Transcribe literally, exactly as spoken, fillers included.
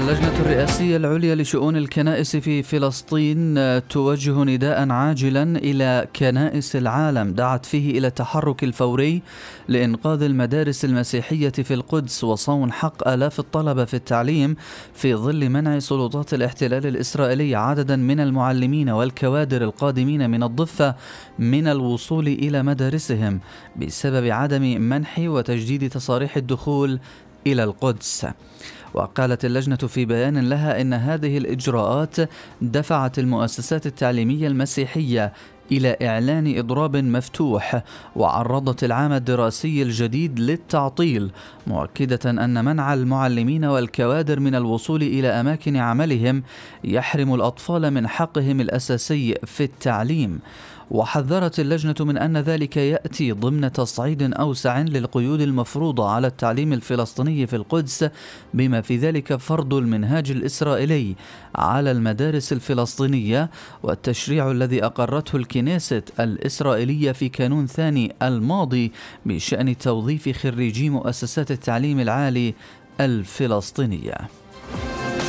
اللجنة الرئاسية العليا لشؤون الكنائس في فلسطين توجه نداء عاجلا إلى كنائس العالم دعت فيه إلى التحرك الفوري لإنقاذ المدارس المسيحية في القدس وصون حق آلاف الطلبة في التعليم في ظل منع سلطات الاحتلال الإسرائيلي عددا من المعلمين والكوادر القادمين من الضفة من الوصول إلى مدارسهم بسبب عدم منح وتجديد تصاريح الدخول إلى القدس. وقالت اللجنة في بيان لها إن هذه الإجراءات دفعت المؤسسات التعليمية المسيحية إلى إعلان إضراب مفتوح وعرضت العام الدراسي الجديد للتعطيل، مؤكدة أن منع المعلمين والكوادر من الوصول إلى أماكن عملهم يحرم الأطفال من حقهم الأساسي في التعليم. وحذرت اللجنة من أن ذلك يأتي ضمن تصعيد أوسع للقيود المفروضة على التعليم الفلسطيني في القدس، بما في ذلك فرض المنهاج الإسرائيلي على المدارس الفلسطينية والتشريع الذي أقرته الكنيست الإسرائيلية في كانون ثاني الماضي بشأن توظيف خريجي مؤسسات التعليم العالي الفلسطينية.